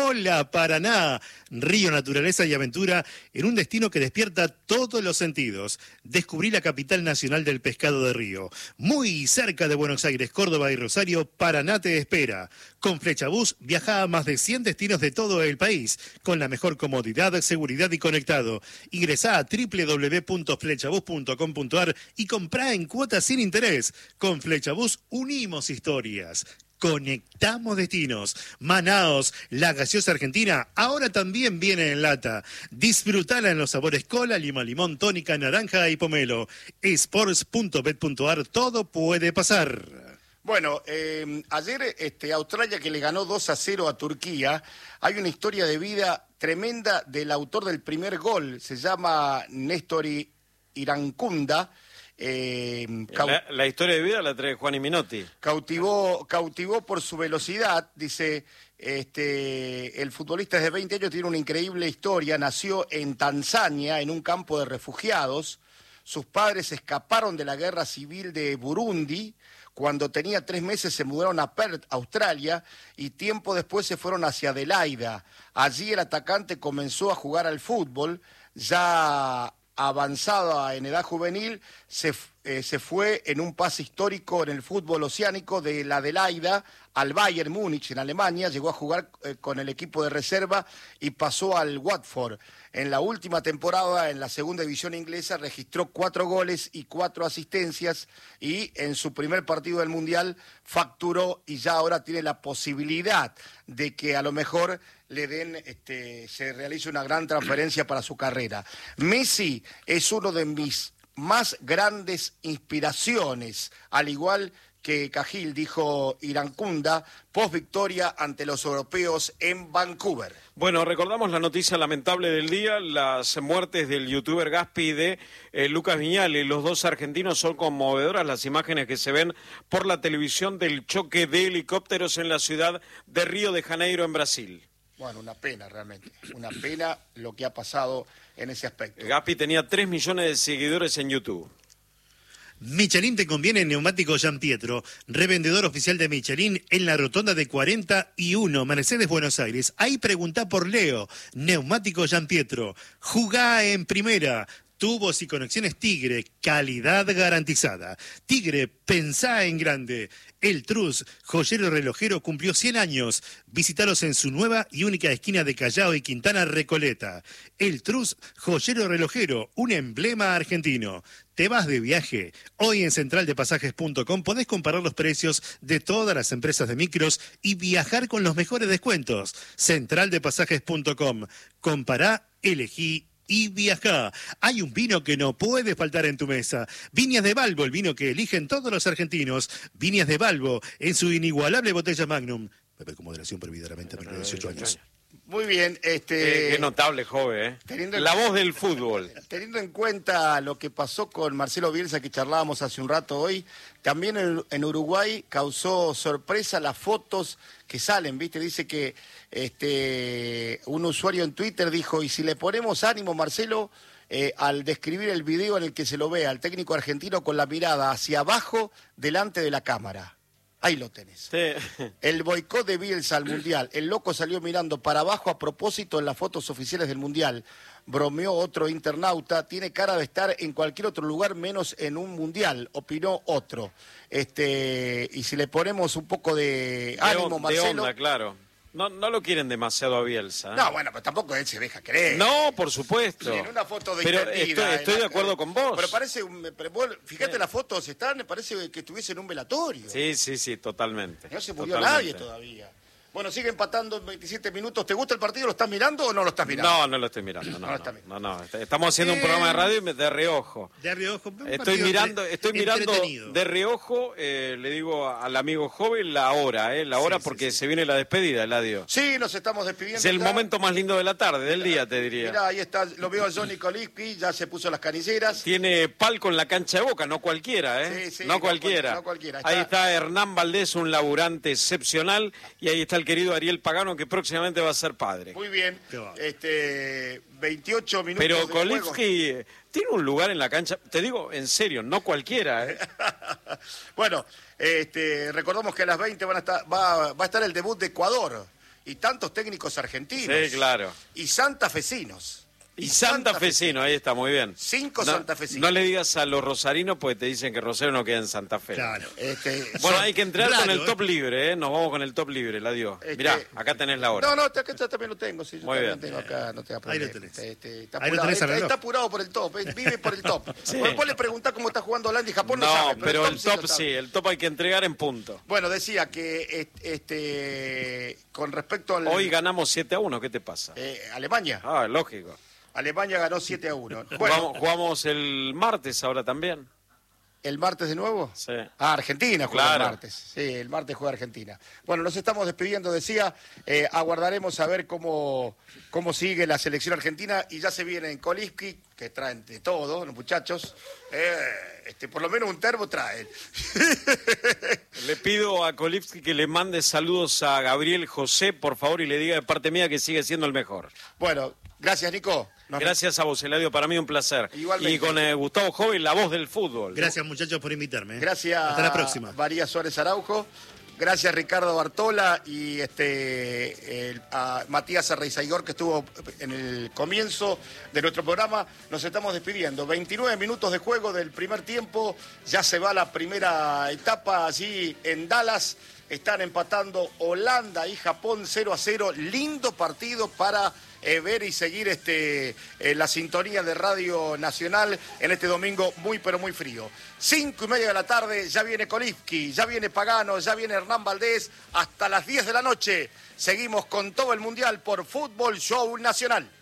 Hola Paraná, río, naturaleza y aventura en un destino que despierta todos los sentidos. Descubrí la capital nacional del pescado de río. Muy cerca de Buenos Aires, Córdoba y Rosario, Paraná te espera. Con Flechabús viaja a más de 100 destinos de todo el país, con la mejor comodidad, seguridad y conectado. Ingresá a www.flechabús.com.ar y comprá en cuotas sin interés. Con Flechabús unimos historias. Conectamos destinos. Manaos, la gaseosa argentina, ahora también viene en lata. Disfrutala en los sabores cola, lima, limón, tónica, naranja y pomelo. Sports.bet.ar, todo puede pasar. Bueno, ayer Australia que le ganó 2-0 a Turquía, hay una historia de vida tremenda del autor del primer gol, se llama Néstor Irankunda. La historia de vida la trae Juan y Minotti. Cautivó por su velocidad, dice, el futbolista de 20 años tiene una increíble historia, nació en Tanzania, en un campo de refugiados, sus padres escaparon de la guerra civil de Burundi, cuando tenía 3 meses se mudaron a Perth, Australia, y tiempo después se fueron hacia Adelaida. Allí el atacante comenzó a jugar al fútbol, ya avanzada en edad juvenil, se fue en un pase histórico en el fútbol oceánico de la Adelaida al Bayern Múnich en Alemania, llegó a jugar con el equipo de reserva y pasó al Watford. En la última temporada, en la segunda división inglesa, registró 4 goles y 4 asistencias y en su primer partido del Mundial facturó y ya ahora tiene la posibilidad de que a lo mejor le den, se realice una gran transferencia para su carrera. Messi es uno de mis más grandes inspiraciones, al igual que Cahill, dijo Irankunda, post victoria ante los europeos en Vancouver. Bueno, recordamos la noticia lamentable del día, las muertes del youtuber Gaspi y de Lucas Viñales. Los dos argentinos son conmovedoras las imágenes que se ven por la televisión del choque de helicópteros en la ciudad de Río de Janeiro, en Brasil. Bueno, una pena realmente, una pena lo que ha pasado en ese aspecto. Gaspi tenía 3 millones de seguidores en YouTube. Michelin te conviene en Neumático Gian Pietro, revendedor oficial de Michelin en la rotonda de 41, Mercedes, Buenos Aires. Ahí preguntá por Leo, Neumático Gian Pietro. Jugá en primera. Tubos y conexiones Tigre, calidad garantizada. Tigre, pensá en grande. El Trus, joyero relojero, cumplió 100 años. Visítalos en su nueva y única esquina de Callao y Quintana Recoleta. El Trus, joyero relojero, un emblema argentino. ¿Te vas de viaje? Hoy en centraldepasajes.com podés comparar los precios de todas las empresas de micros y viajar con los mejores descuentos. Centraldepasajes.com. Compará, elegí y viajá. Hay un vino que no puede faltar en tu mesa. Viñas de Balbo, el vino que eligen todos los argentinos. Viñas de Balbo, en su inigualable botella Magnum. Beber con moderación, prohibidamente a menores de 18 años. Muy bien, Qué notable joven, la voz del fútbol. Teniendo en cuenta lo que pasó con Marcelo Bielsa, que charlábamos hace un rato hoy, también en Uruguay causó sorpresa las fotos que salen, ¿viste? Dice que un usuario en Twitter dijo, y si le ponemos ánimo, Marcelo, al describir el video en el que se lo ve al técnico argentino con la mirada hacia abajo delante de la cámara. Ahí lo tenés. Sí. El boicot de Bielsa al Mundial. El loco salió mirando para abajo a propósito en las fotos oficiales del Mundial. Bromeó otro internauta. Tiene cara de estar en cualquier otro lugar menos en un Mundial, opinó otro. Y si le ponemos un poco de ánimo, Marcelo. De onda, claro. No lo quieren demasiado a Bielsa. No, bueno, pero tampoco él se deja creer. No, por supuesto. En una foto de pero estoy de acuerdo con vos. Pero parece, fíjate las fotos, parece que estuviese en un velatorio. Sí, totalmente. No se murió nadie todavía. Bueno, sigue empatando en 27 minutos. ¿Te gusta el partido? ¿Lo estás mirando o no lo estás mirando? No lo estoy mirando. No. Estamos haciendo un programa de radio de reojo. De reojo. Estoy mirando de reojo, le digo al amigo joven la hora, porque se viene la despedida, Eladio. Sí, nos estamos despidiendo. Es el momento más lindo de la tarde, del día, te diría. Mirá, ahí está, lo veo a Johnny Kolipki, ya se puso las canilleras. Tiene palco en la cancha de Boca, no cualquiera, Sí, no cualquiera. Ahí está Hernán Valdés, un laburante excepcional, y ahí está el querido Ariel Pagano, que próximamente va a ser padre. Muy bien, 28 minutos Pero de Kolipski tiene un lugar en la cancha, te digo, en serio, no cualquiera, Bueno, recordamos que a las 20 va a estar el debut de Ecuador. y tantos técnicos argentinos. Sí, claro. Y santafesinos. Y santafesino, ahí está, muy bien. 5 no, santafesinos. No le digas a los rosarinos porque te dicen que Rosario no queda en Santa Fe. Claro. Bueno, hay que entrar con el top ¿eh? libre, ¿eh? Nos vamos con el top libre, la dio. Mirá, acá tenés la hora. No, acá también lo tengo, sí, yo muy también bien. tengo acá, no te da problema. Ahí lo tenés. Está Ahí lo apurado, tenés, está apurado por el top, vive por el top. Sí. Después le preguntás cómo está jugando Holanda y Japón, no No, sabe. pero el top lo sí, sabe. el top hay que entregar en punto. Bueno, decía que con respecto al... Hoy ganamos 7-1, ¿qué te pasa? Alemania. Ah, lógico. Alemania ganó 7-1. Bueno, Jugamos el martes ahora también. ¿el martes de nuevo? Sí. Argentina juega Claro. el martes. Sí, el martes juega Argentina. Bueno, nos estamos despidiendo, decía. Aguardaremos a ver cómo sigue la selección argentina. Y ya se viene en Kolibski, que traen de todo, los muchachos. Por lo menos un termo traen. Le pido a Kolibski que le mande saludos a Gabriel José, por favor, y le diga de parte mía que sigue siendo el mejor. Bueno, gracias, Nico. Gracias a vos, Eladio, para mí un placer. Igualmente. Y con Gustavo Joven, la voz del fútbol. Gracias, muchachos, por invitarme. Gracias. Hasta la próxima. María Suárez Araujo. Gracias, Ricardo Bartola y a Matías Arreizaigor, que estuvo en el comienzo de nuestro programa. Nos estamos despidiendo. 29 minutos de juego del primer tiempo. Ya se va la primera etapa allí en Dallas. Están empatando Holanda y Japón 0-0. Lindo partido para ver y seguir la sintonía de Radio Nacional en este domingo muy pero muy frío. 5:30 de la tarde, ya viene Kolibski, ya viene Pagano, ya viene Hernán Valdés, hasta las 10 de la noche. Seguimos con todo el Mundial por Fútbol Show Nacional.